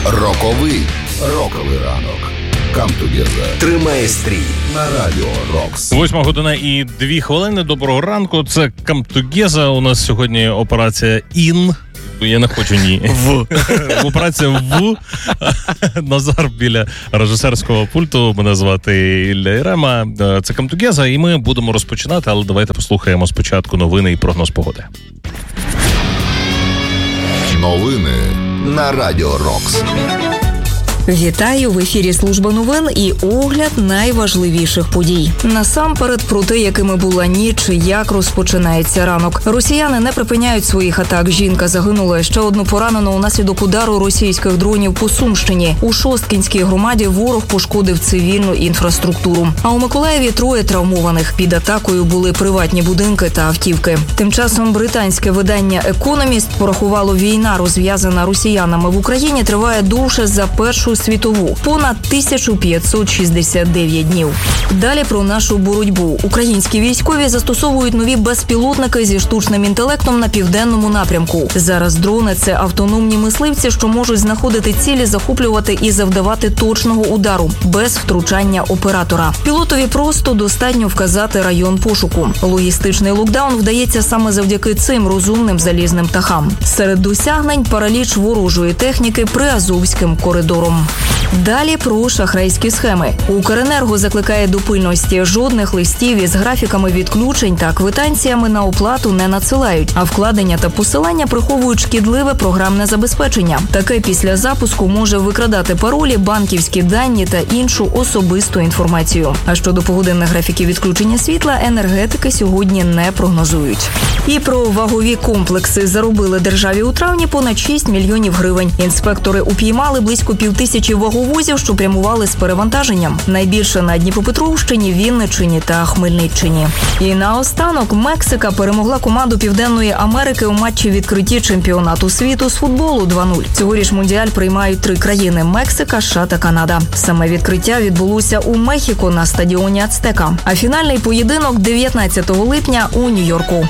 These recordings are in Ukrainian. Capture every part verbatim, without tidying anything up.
Роковий роковий ранок. Come together. Тримає стрій на радіо Рокс. Восьма година і дві хвилини. Доброго ранку. Це Come together. У нас сьогодні операція «Ін». Я не хочу ні. В. Операція «В». Назар біля режисерського пульту. Мене звати Ілля Єрема. Це Come together, і ми будемо розпочинати, але давайте послухаємо спочатку новини і прогноз погоди. Новини на радіо Рокс. Вітаю! В ефірі служба новин і огляд найважливіших подій. Насамперед про те, якими була ніч і як розпочинається ранок. Росіяни не припиняють своїх атак. Жінка загинула, ще одну поранено унаслідок удару російських дронів по Сумщині. У Шосткінській громаді ворог пошкодив цивільну інфраструктуру. А у Миколаєві троє травмованих. Під атакою були приватні будинки та автівки. Тим часом британське видання «Економіст» порахувало, війна, розв'язана росіянами в Україні, триває довше за першу світову – понад тисяча п'ятсот шістдесят дев'ять днів. Далі про нашу боротьбу. Українські військові застосовують нові безпілотники зі штучним інтелектом на південному напрямку. Зараз дрони – це автономні мисливці, що можуть знаходити цілі, захоплювати і завдавати точного удару, без втручання оператора. Пілотові просто достатньо вказати район пошуку. Логістичний локдаун вдається саме завдяки цим розумним залізним птахам. Серед досягнень – параліч ворожої техніки Приазовським коридором. Далі про шахрайські схеми. Укренерго закликає до пильності. Жодних листів із графіками відключень та квитанціями на оплату не надсилають, а вкладення та посилання приховують шкідливе програмне забезпечення. Таке після запуску може викрадати паролі, банківські дані та іншу особисту інформацію. А щодо погодинних графіків відключення світла, енергетики сьогодні не прогнозують. І про вагові комплекси. Заробили державі у травні понад шість мільйонів гривень. Інспектори упіймали близько півтисячі ваговозів, що прямували з перевантаженням. Найбільше на Дніпропетровщині, Вінниччині та Хмельниччині. І наостанок Мексика перемогла команду Південної Америки у матчі відкритті чемпіонату світу з футболу два нуль. Цьогоріч Мундіаль приймають три країни – Мексика, США та Канада. Саме відкриття відбулося у Мехіко на стадіоні Ацтека. А фінальний поєдинок дев'ятнадцятого липня у Нью-Йорку.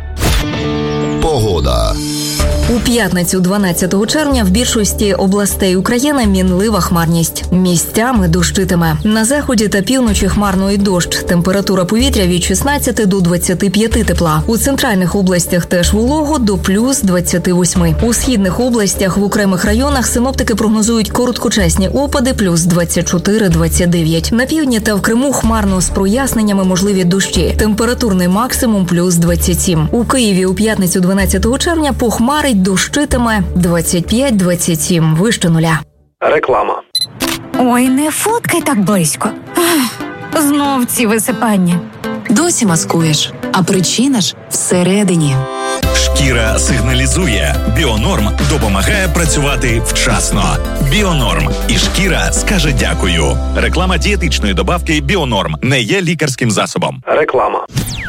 Погода. У п'ятницю дванадцятого червня в більшості областей України мінлива хмарність. Місцями дощитиме. На заході та півночі хмарно і дощ. Температура повітря від шістнадцяти до двадцяти п'яти тепла. У центральних областях теж волого до плюс двадцяти восьми. У східних областях в окремих районах синоптики прогнозують короткочасні опади плюс двадцять чотири - двадцять дев'ять. На півдні та в Криму хмарно з проясненнями, можливі дощі. Температурний максимум плюс двадцять сім. У Києві у п'ятницю дванадцятого червня похмарить, дощитиме двадцять п'ять - двадцять сім, вище нуля. Реклама. Ой, не фоткай так близько. Ах, знов ці висипання. Досі маскуєш, а причина ж всередині. Шкіра сигналізує. Біонорм допомагає працювати вчасно. Біонорм. І шкіра скаже дякую. Реклама дієтичної добавки Біонорм не є лікарським засобом. Реклама.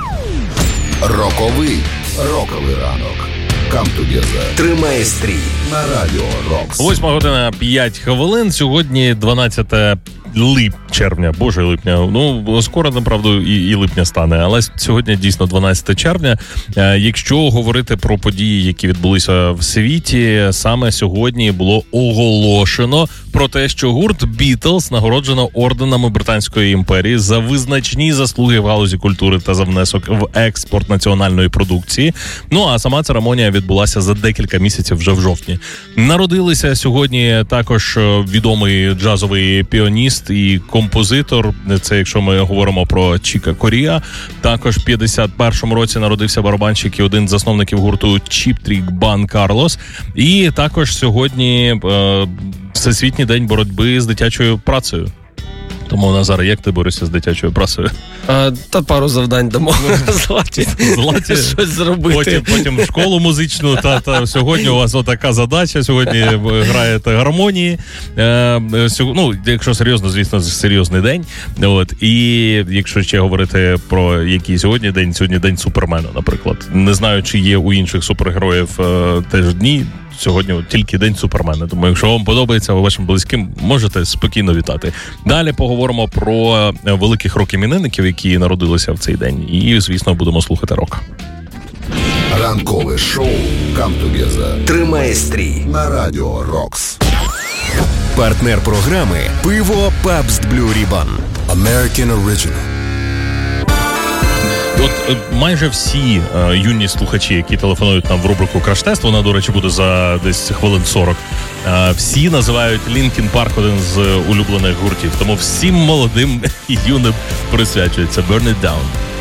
Роковий роковий ранок. Come together. Тримає стрій на радіо Рокс. Восьма година п'ять хвилин. Сьогодні дванадцяте лип... червня. Боже, липня. Ну, скоро, направду, і, і липня стане. Але сьогодні дійсно дванадцяте червня. Е, якщо говорити про події, які відбулися в світі, саме сьогодні було оголошено про те, що гурт Beatles нагороджено орденами Британської імперії за визначні заслуги в галузі культури та за внесок в експорт національної продукції. Ну, а сама церемонія відбулася за декілька місяців вже в жовтні. Народилися сьогодні також відомий джазовий піаніст і композитор. Це якщо ми говоримо про Чіка Коріа. Також в п'ятдесят першому році народився барабанщик і один з засновників гурту Cheap Trick Бан Карлос. І також сьогодні е, Всесвітній день боротьби з дитячою працею. Тому, Назар, як ти борешся з дитячою працею? А, та пару завдань дамо. Златі. Златі. Щось зробити. Потім, потім в школу музичну. Та, та, сьогодні у вас отака задача. Сьогодні граєте гармонії. Е, сьогодні, ну, якщо серйозно, звісно, серйозний день. От. І якщо ще говорити про який сьогодні день, сьогодні день Супермена, наприклад. Не знаю, чи є у інших супергероїв е, теж дні. Сьогодні тільки день Супермена. Тому якщо вам подобається, вашим близьким, можете спокійно вітати. Далі поговоримо про великих рок-іменинників, які народилися в цей день. І, звісно, будемо слухати рок. Ранкове шоу Come Together. Тримає стрій на радіо Рокс. Партнер програми «Пиво Pabst Blue Ribbon». American Original. От е, майже всі е, юні слухачі, які телефонують нам в рубрику «Краш-тест», вона, до речі, буде за десь хвилин сорок, е, всі називають Linkin Park один з улюблених гуртів. Тому всім молодим і юним присвячується «Burn It Down».